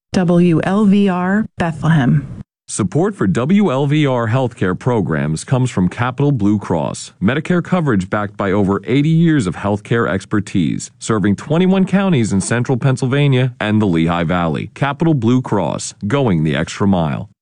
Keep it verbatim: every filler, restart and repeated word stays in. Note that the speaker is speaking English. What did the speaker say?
W L V R Bethlehem. Support for W L V R healthcare programs comes from Capital Blue Cross, Medicare coverage backed by over eighty years of healthcare expertise, serving twenty-one counties in central Pennsylvania and the Lehigh Valley. Capital Blue Cross, going the extra mile.